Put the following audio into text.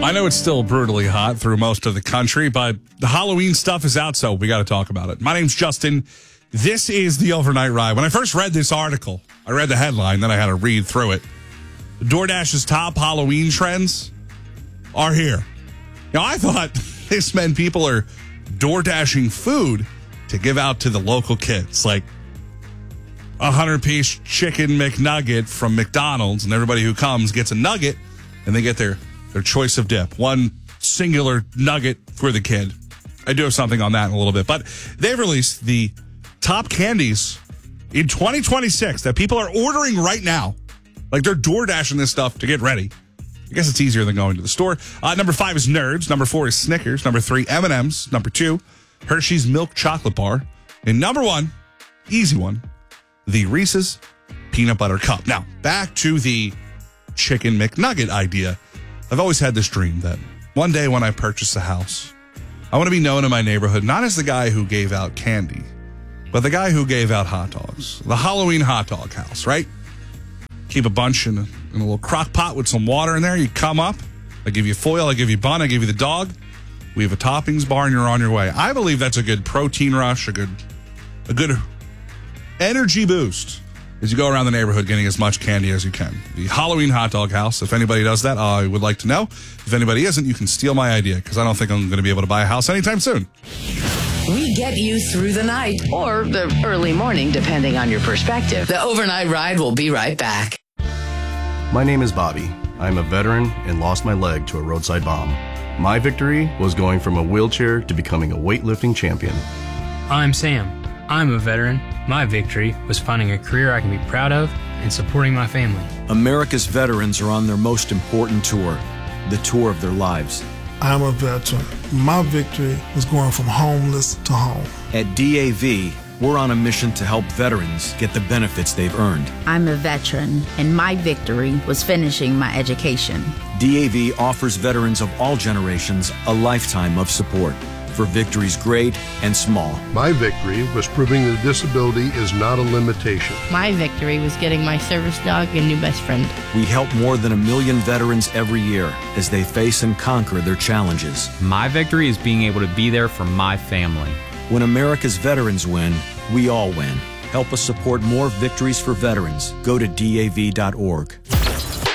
I know it's still brutally hot through most of the country, but the Halloween stuff is out, so we got to talk about it. My name's Justin. This is the Overnight Ride. When I first read this article, I read the headline, then I had to read through it. DoorDash's top Halloween trends are here. Now, I thought this meant people are DoorDashing food to give out to the local kids, like a 100-piece chicken McNugget from McDonald's, and everybody who comes gets a nugget, and they get their choice of dip. One singular nugget for the kid. I do have something on that in a little bit. But they've released the top candies in 2026 that people are ordering right now. Like, they're DoorDashing this stuff to get ready. I guess it's easier than going to the store. Number 5 is Nerds. Number 4 is Snickers. Number 3, M&M's. Number 2, Hershey's Milk Chocolate Bar. And number 1, easy one, the Reese's Peanut Butter Cup. Now, back to the Chicken McNugget idea. I've always had this dream that one day when I purchase a house, I want to be known in my neighborhood not as the guy who gave out candy, but the guy who gave out hot dogs. The Halloween hot dog house, right? Keep a bunch in a little crock pot with some water in there. You come up. I give you foil. I give you bun. I give you the dog. We have a toppings bar, and you're on your way. I believe that's a good protein rush, a good energy boost as you go around the neighborhood getting as much candy as you can. The Halloween hot dog house. If anybody does that, I would like to know. If anybody isn't, you can steal my idea, because I don't think I'm going to be able to buy a house anytime soon. We get you through the night or the early morning, depending on your perspective. The Overnight Ride will be right back. My name is Bobby. I'm a veteran and lost my leg to a roadside bomb. My victory was going from a wheelchair to becoming a weightlifting champion. I'm Sam. I'm a veteran. My victory was finding a career I can be proud of and supporting my family. America's veterans are on their most important tour, the tour of their lives. I'm a veteran. My victory was going from homeless to home. At DAV, we're on a mission to help veterans get the benefits they've earned. I'm a veteran, and my victory was finishing my education. DAV offers veterans of all generations a lifetime of support for victories great and small. My victory was proving that disability is not a limitation. My victory was getting my service dog a new best friend. We help more than 1 million veterans every year as they face and conquer their challenges. My victory is being able to be there for my family. When America's veterans win, we all win. Help us support more victories for veterans. Go to DAV.org.